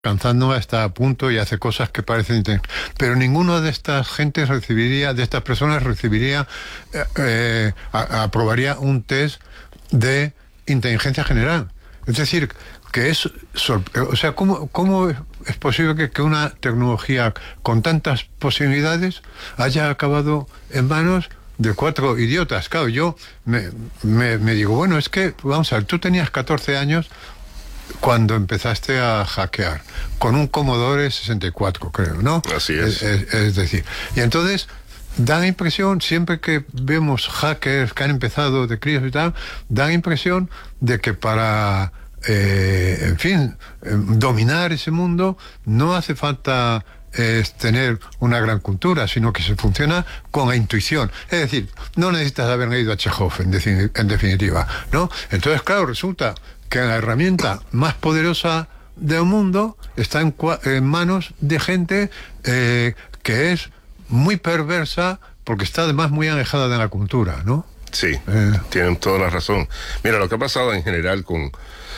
alcanzando hasta a punto y hace cosas que parecen... Pero ninguno de estas gentes recibiría, de estas personas recibiría, aprobaría un test de inteligencia general. Es decir, que es... O sea, ¿cómo es posible que una tecnología con tantas posibilidades haya acabado en manos de 4 idiotas? Claro, yo me digo, bueno, es que, vamos a ver, tú tenías 14 años cuando empezaste a hackear, con un Commodore 64, creo, ¿no? Así es. Es decir, y entonces da la impresión, siempre que vemos hackers que han empezado de críos y tal, da la impresión de que para, en fin, dominar ese mundo no hace falta tener una gran cultura, sino que se funciona con la intuición. Es decir, no necesitas haber leído a Chekhov, en definitiva, ¿no? Entonces, claro, resulta que la herramienta más poderosa del mundo está en manos de gente que es muy perversa, porque está además muy alejada de la cultura, ¿no? Sí, tienen toda la razón. Mira, lo que ha pasado en general con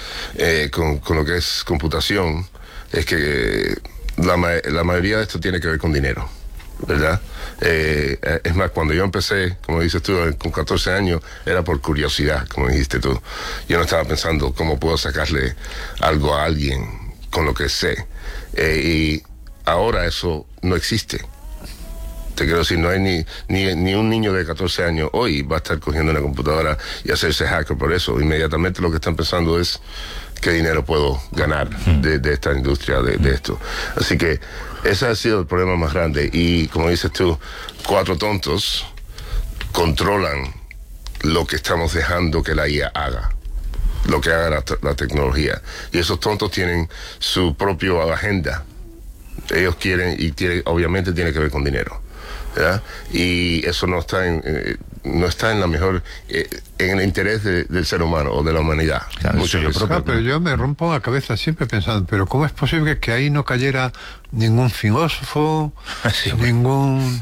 lo que es computación es que la mayoría de esto tiene que ver con dinero, ¿verdad? Es más, cuando yo empecé, como dices tú, con 14 años, era por curiosidad, como dijiste tú. Yo no estaba pensando cómo puedo sacarle algo a alguien con lo que sé. Y ahora eso no existe. Te quiero decir, no hay ni un niño de 14 años hoy va a estar cogiendo una computadora y hacerse hacker por eso. Inmediatamente lo que están pensando es qué dinero puedo ganar de esta industria, de esto. Así que ese ha sido el problema más grande. Y como dices tú, 4 tontos controlan lo que estamos dejando que la IA haga, lo que haga la tecnología. Y esos tontos tienen su propia agenda. Ellos quieren, obviamente tiene que ver con dinero, ¿verdad? Y eso no está en la mejor, en el interés del ser humano o de la humanidad. Claro, pero yo me rompo la cabeza siempre pensando, pero ¿cómo es posible que ahí no cayera ningún filósofo, ningún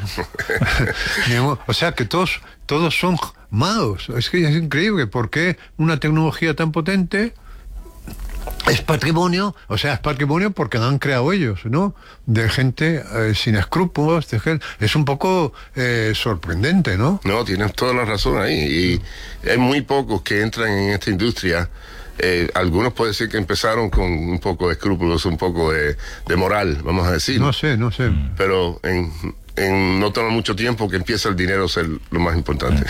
o sea, que todos son malos? Es que es increíble, ¿por qué una tecnología tan potente es patrimonio? O sea, es patrimonio porque lo han creado ellos, ¿no? De gente sin escrúpulos, es un poco sorprendente, ¿no? No, tienes toda la razón ahí. Y hay muy pocos que entran en esta industria. Algunos puede ser que empezaron con un poco de escrúpulos, un poco de moral, vamos a decir. No sé. Pero no toma mucho tiempo que empieza el dinero a ser lo más importante.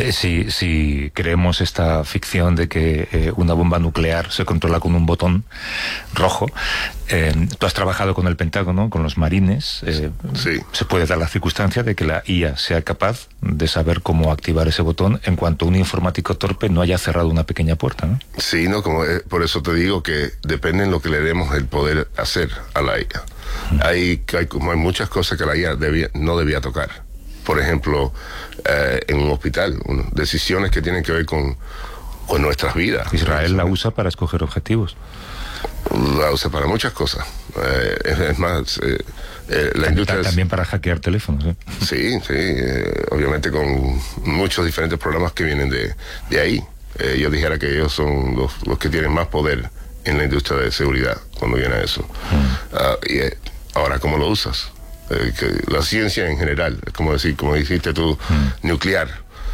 Si creemos esta ficción de que una bomba nuclear se controla con un botón rojo, tú has trabajado con el Pentágono, con los marines. Sí. Se puede dar la circunstancia de que la IA sea capaz de saber cómo activar ese botón en cuanto un informático torpe no haya cerrado una pequeña puerta, ¿no? Sí, no, por eso te digo que depende en lo que le demos el poder hacer a la IA. Hay muchas cosas que la IA no debía tocar. Por ejemplo, en un hospital, decisiones que tienen que ver con nuestras vidas. Israel la usa para escoger objetivos. La usa para muchas cosas. Es más, la industria... También para hackear teléfonos, ¿eh? Sí, obviamente con muchos diferentes programas que vienen de ahí. Yo dijera que ellos son los que tienen más poder en la industria de seguridad cuando viene a eso. Y ahora, ¿cómo lo usas? La ciencia en general, como dijiste tú, nuclear,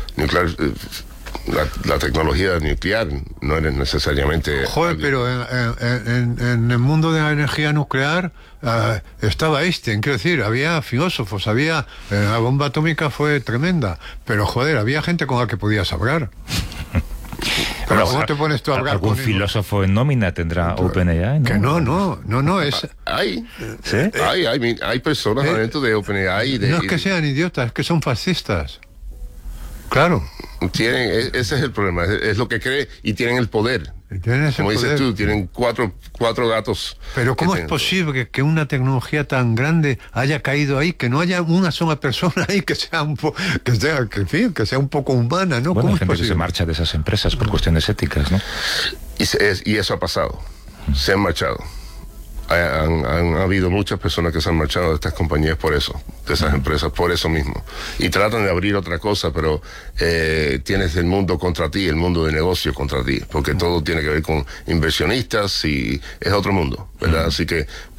la tecnología nuclear no es necesariamente... Joder, pero en el mundo de la energía nuclear estaba Einstein, quiero decir, había filósofos, la bomba atómica fue tremenda, pero joder, había gente con la que podías hablar. Pero ¿cómo te pones tú a hablar algún con filósofo en nómina tendrá OpenAI, ¿no? Que no es... ¿Sí? Hay personas dentro de OpenAI. No es que sean idiotas, es que son fascistas. Claro. Ese es el problema, es lo que cree, y tienen el poder. Como dices tú, tienen cuatro gatos. Pero ¿cómo es posible que una tecnología tan grande haya caído ahí, que no haya una sola persona ahí que sea un poco humana, ¿no? Bueno, ¿Cómo hay gente que se marcha de esas empresas por cuestiones éticas, ¿no? Y eso ha pasado. Se han marchado. han habido muchas personas que se han marchado de estas compañías por eso, de esas empresas, por eso mismo. Y tratan de abrir otra cosa, pero tienes el mundo contra ti, el mundo de negocio contra ti, porque todo tiene que ver con inversionistas y es otro mundo, ¿verdad? Así que